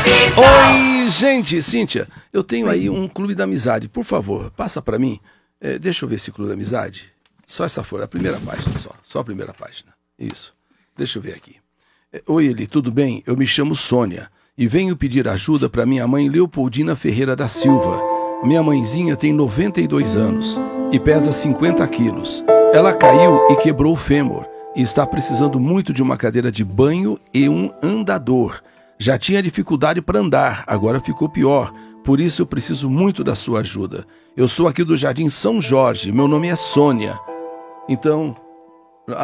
Oi, gente, Cíntia, eu tenho aí um clube da amizade. Por favor, passa pra mim. Deixa eu ver esse clube da amizade. Só essa folha, a primeira página só a primeira página. Isso, deixa eu ver aqui. Oi, Eli, tudo bem? Eu me chamo Sônia e venho pedir ajuda para minha mãe Leopoldina Ferreira da Silva. Minha mãezinha tem 92 anos e pesa 50 quilos. Ela caiu e quebrou o fêmur e está precisando muito de uma cadeira de banho e um andador. Já tinha dificuldade para andar, agora ficou pior. Por isso eu preciso muito da sua ajuda. Eu sou aqui do Jardim São Jorge, meu nome é Sônia. Então,